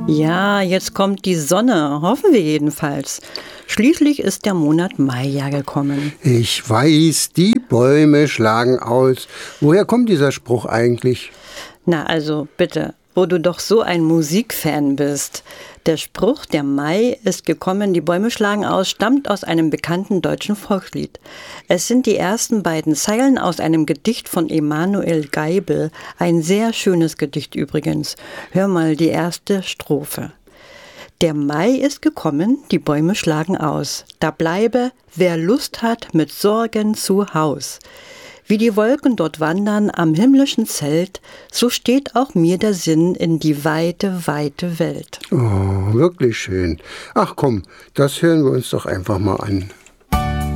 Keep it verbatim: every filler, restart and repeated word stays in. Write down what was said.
Ja, jetzt kommt die Sonne, hoffen wir jedenfalls. Schließlich ist der Monat Mai ja gekommen. Ich weiß, die Bäume schlagen aus. Woher kommt dieser Spruch eigentlich? Na also, bitte, wo du doch so ein Musikfan bist. Der Spruch, der Mai ist gekommen, die Bäume schlagen aus, stammt aus einem bekannten deutschen Volkslied. Es sind die ersten beiden Zeilen aus einem Gedicht von Emanuel Geibel. Ein sehr schönes Gedicht übrigens. Hör mal die erste Strophe. Der Mai ist gekommen, die Bäume schlagen aus. Da bleibe, wer Lust hat, mit Sorgen zu Haus. Wie die Wolken dort wandern am himmlischen Zelt, so steht auch mir der Sinn in die weite, weite Welt. Oh, wirklich schön. Ach komm, das hören wir uns doch einfach mal an.